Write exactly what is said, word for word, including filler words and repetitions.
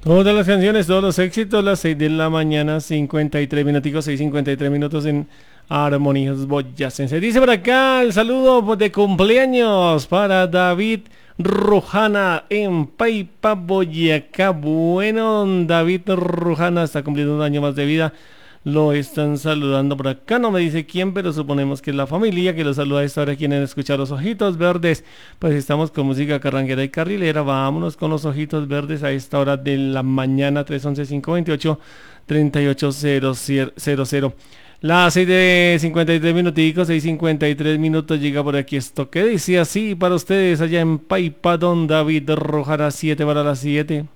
Todas las canciones, todos los éxitos, las seis de la mañana, cincuenta y tres minuticos, seis cincuenta y tres minutos en Armonías Boyacense. Dice por acá el saludo de cumpleaños para David Rujana en Paipa, Boyacá. Bueno, David Rujana está cumpliendo un año más de vida. Lo están saludando por acá, no me dice quién, pero suponemos que es la familia que lo saluda a esta hora. Quieren escuchar Los Ojitos Verdes, pues estamos con música carranguera y carrilera. Vámonos con Los Ojitos Verdes a esta hora de la mañana, tres once, cinco veintiocho, treinta y ocho cero cero. Las seis de cincuenta y tres minuticos, seis cincuenta y tres minutos, llega por aquí esto que dice así para ustedes allá en Paipa, don David Rojara, siete para las siete.